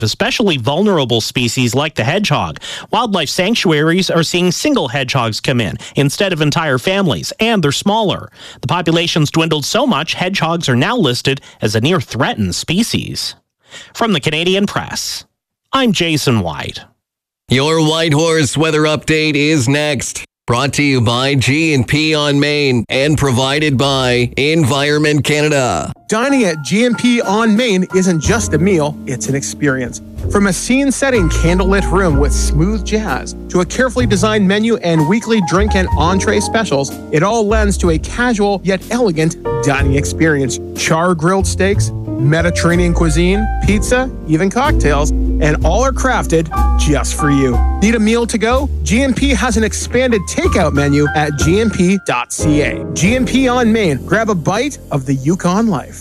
especially vulnerable species like the hedgehog. Wildlife sanctuaries are seeing single hedgehogs come in instead of entire families, and they're smaller. The population's dwindled so much, hedgehogs are now listed as a near threatened species. From the Canadian Press, I'm Jason White. Your Whitehorse weather update is next. Brought to you by G&P on Main and provided by Environment Canada. Dining at G&P on Main isn't just a meal, it's an experience. From a scene-setting candlelit room with smooth jazz to a carefully designed menu and weekly drink and entree specials, it all lends to a casual yet elegant dining experience. Char-grilled steaks, Mediterranean cuisine, pizza, even cocktails, and all are crafted just for you. Need a meal to go? G&P has an expanded takeout menu at gmp.ca. G&P on Main. Grab a bite of the Yukon life.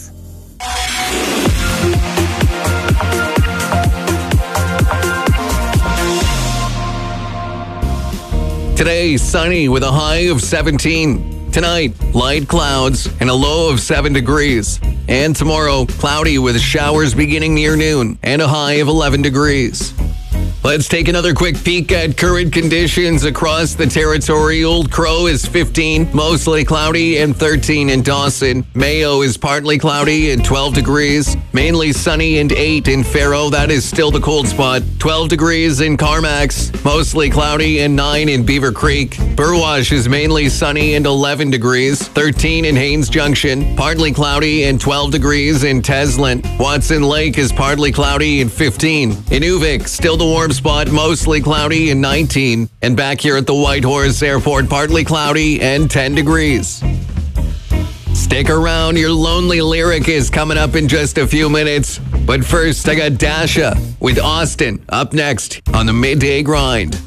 Today, sunny with a high of 17. Tonight, light clouds and a low of 7 degrees. And tomorrow, cloudy with showers beginning near noon and a high of 11 degrees. Let's take another quick peek at current conditions across the territory. Old Crow is 15, mostly cloudy, and 13 in Dawson. Mayo is partly cloudy and 12 degrees. Mainly sunny and 8 in Faro. That is still the cold spot. 12 degrees in Carmacks, mostly cloudy, and 9 in Beaver Creek. Burwash is mainly sunny and 11 degrees. 13 in Haines Junction, partly cloudy, and 12 degrees in Teslin. Watson Lake is partly cloudy and 15. Inuvik, still the warm spot, mostly cloudy and 19. And back here at the Whitehorse Airport, partly cloudy and 10 degrees. Stick around, your lonely lyric is coming up in just a few minutes. But first, I got Dasha with Austin up next on the Midday Grind.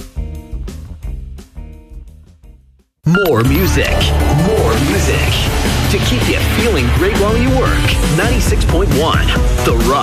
More music. To keep you feeling great while you work. 96.1 The Rock.